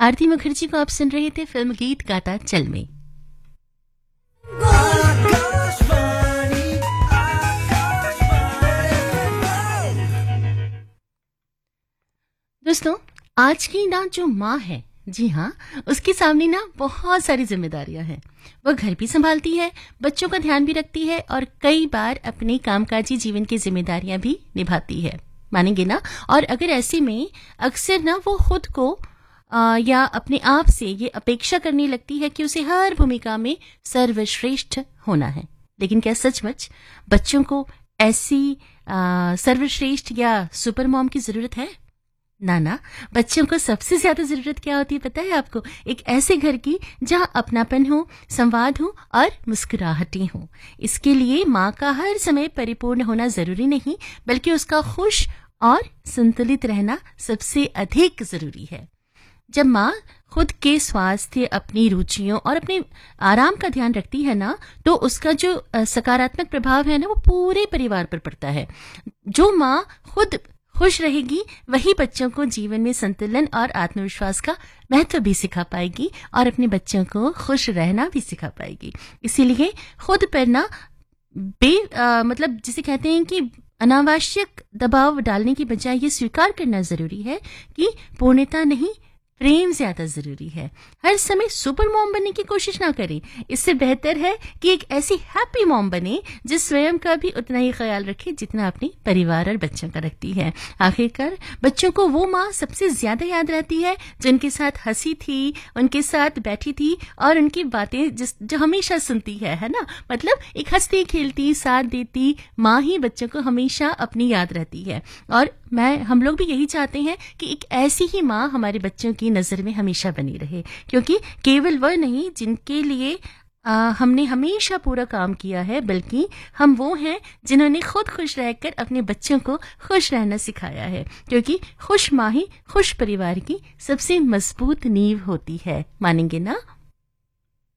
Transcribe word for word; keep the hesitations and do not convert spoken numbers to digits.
आरती मुखर्जी को आप सुन रहे थे फिल्म गीत गाता चल में। दोस्तों, आज की ना जो माँ है, जी हाँ, उसके सामने ना बहुत सारी जिम्मेदारियां हैं। वो घर भी संभालती है, बच्चों का ध्यान भी रखती है और कई बार अपने कामकाजी जीवन की जिम्मेदारियां भी निभाती है, मानेंगे ना। और अगर ऐसे में अक्सर ना वो खुद को आ, या अपने आप से ये अपेक्षा करने लगती है कि उसे हर भूमिका में सर्वश्रेष्ठ होना है। लेकिन क्या सचमुच बच्चों को ऐसी आ, सर्वश्रेष्ठ या सुपर मॉम की जरूरत है? ना ना, बच्चों को सबसे ज्यादा जरूरत क्या होती है पता है आपको? एक ऐसे घर की जहां अपनापन हो, संवाद हो और मुस्कुराहटें हो। इसके लिए माँ का हर समय परिपूर्ण होना जरूरी नहीं, बल्कि उसका खुश और संतुलित रहना सबसे अधिक जरूरी है। जब माँ खुद के स्वास्थ्य, अपनी रुचियों और अपने आराम का ध्यान रखती है ना, तो उसका जो सकारात्मक प्रभाव है ना, वो पूरे परिवार पर पड़ता है। जो माँ खुद खुश रहेगी वही बच्चों को जीवन में संतुलन और आत्मविश्वास का महत्व भी सिखा पाएगी और अपने बच्चों को खुश रहना भी सिखा पाएगी। इसीलिए खुद पर ना बे आ, मतलब जिसे कहते हैं कि अनावश्यक दबाव डालने की बजाय ये स्वीकार करना जरूरी है कि पूर्णता नहीं, प्रेम ज्यादा जरूरी है। हर समय सुपर मॉम बनने की कोशिश ना करें। इससे बेहतर है कि एक ऐसी हैप्पी मॉम बने जो स्वयं का भी उतना ही ख्याल रखे जितना अपने परिवार और बच्चों का रखती है। आखिरकार बच्चों को वो माँ सबसे ज्यादा याद रहती है जो उनके साथ हंसी थी, उनके साथ बैठी थी और उनकी बातें जिस जो हमेशा सुनती है है ना। मतलब एक हंसती खेलती साथ देती माँ ही बच्चों को हमेशा अपनी याद रहती है। और मैं हम लोग भी यही चाहते हैं कि एक ऐसी ही माँ हमारे बच्चों की नजर में हमेशा बनी रहे, क्योंकि केवल वह नहीं जिनके लिए आ, हमने हमेशा पूरा काम किया है, बल्कि हम वो हैं जिन्होंने खुद खुश रहकर अपने बच्चों को खुश रहना सिखाया है। क्योंकि खुश माँ ही खुश परिवार की सबसे मजबूत नींव होती है, मानेंगे ना।